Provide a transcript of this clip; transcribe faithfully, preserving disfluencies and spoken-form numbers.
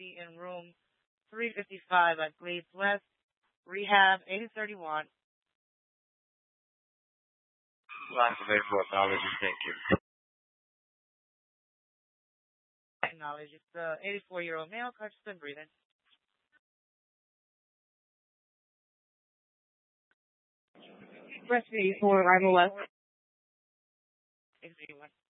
be in room three fifty-five at Glades West, Rehab eighty thirty-one. Lots of airport knowledge, thank you. Knowledge. It's the eighty-four-year-old male, conscious and breathing. Rescue for arrival west. eighty-one.